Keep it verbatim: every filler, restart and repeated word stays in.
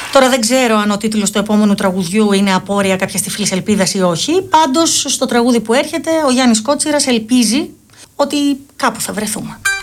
Τώρα δεν ξέρω αν ο τίτλος του επόμενου τραγουδιού είναι απόρρια κάποιας τυφλής ελπίδας ή όχι. Πάντως στο τραγούδι που έρχεται ο Γιάννης Κότσιρας ελπίζει ότι κάπου θα βρεθούμε.